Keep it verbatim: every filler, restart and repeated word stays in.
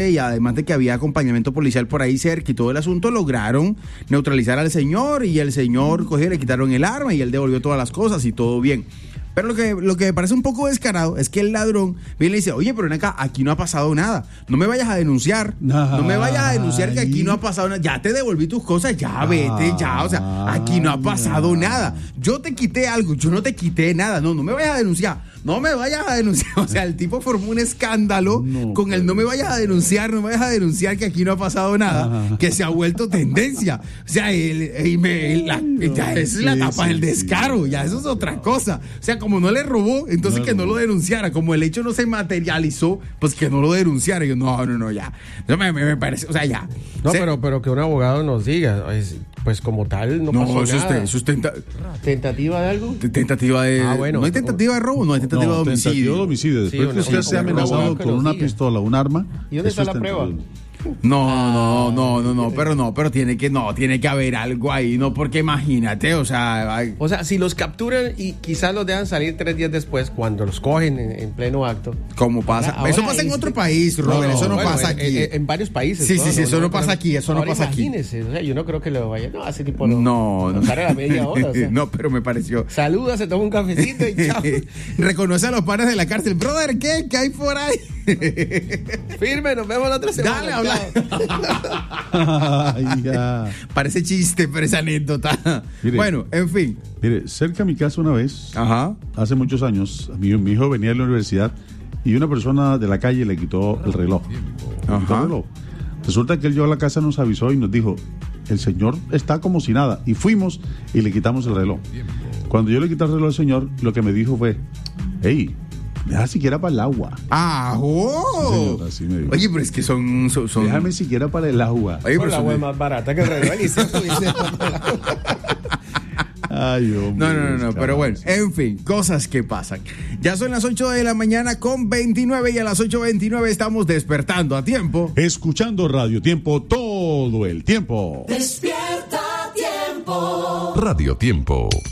y además de que había acompañamiento policial por ahí cerca y todo el asunto, lograron neutralizar al señor y el señor cogió, le quitaron el arma y él devolvió todas las cosas y todo bien. Pero lo que, lo que me parece un poco descarado es que el ladrón viene y le dice, oye, pero ven acá, aquí no ha pasado nada, no me vayas a denunciar, no me vayas a denunciar que aquí no ha pasado nada, ya te devolví tus cosas, ya vete, ya, o sea, aquí no ha pasado nada, yo te quité algo, yo no te quité nada, no, no me vayas a denunciar. No me vayas a denunciar, o sea, el tipo formó un escándalo no, con el no me vayas a denunciar, no me vayas a denunciar que aquí no ha pasado nada, ajá, que se ha vuelto tendencia. O sea, el, el, el, la, ya esa es la tapa del descaro, ya eso es otra cosa. O sea, como no le robó, entonces no, que no lo denunciara, como el hecho no se materializó, pues que no lo denunciara. Y yo, no, no, no, ya. Eso me, me, me parece, o sea, ya. No, o sea, pero, pero que un abogado nos diga, es, pues como tal, no, no pasó eso nada. Es, eso es tenta- ¿Tentativa de algo? Tentativa de... Ah, bueno. No hay tentativa de robo, no hay tentativa no, de homicidio. Tentativa de homicidio. Después sí, que usted sea amenazado con una pistola, un arma. ¿Y dónde está la prueba? No, no, no, no, no, pero no, pero tiene que, no, tiene que haber algo ahí, no, porque imagínate, o sea... Hay... O sea, si los capturan y quizás los dejan salir tres días después, cuando los cogen en, en pleno acto. ¿Cómo pasa? Ahora, eso pasa en otro país, Robert, no, no, eso no bueno, pasa en, aquí. En, en varios países. Sí, ¿no? sí, sí, no, eso no, no pasa pero, aquí, eso no pasa aquí. Imagínese, o sea, yo no creo que lo vaya, no, ese tipo no... No, no. Para la media hora, o sea. No, pero me pareció... Saluda, se toma un cafecito y chao. Reconoce a los panes de la cárcel. Brother, ¿qué? ¿Qué hay por ahí? Firme, nos vemos la otra semana. Dale, habla. Ay, ya. Parece chiste, pero es anécdota. Mire, bueno, en fin. Mire, cerca a mi casa una vez, ajá, hace muchos años, mi, mi hijo venía de la universidad y una persona de la calle le quitó el reloj. Le quitó el reloj. Resulta que él llegó a la casa, nos avisó y nos dijo, el señor está como si nada. Y fuimos y le quitamos el reloj. Cuando yo le quité el reloj al señor, lo que me dijo fue, hey, deja siquiera para el agua. Ah, oh. Señora, así me dijo. Oye, pero es que son... son, son... Déjame siquiera para el agua. Oye, pero el agua es más barata que el reloj. Y se Ay, hombre, no, no, no, no, pero bueno, en fin, cosas que pasan. Ya son las ocho de la mañana con veintinueve y a las ocho veintinueve estamos despertando a tiempo. Escuchando Radio Tiempo todo el tiempo. Despierta Tiempo. Radio Tiempo.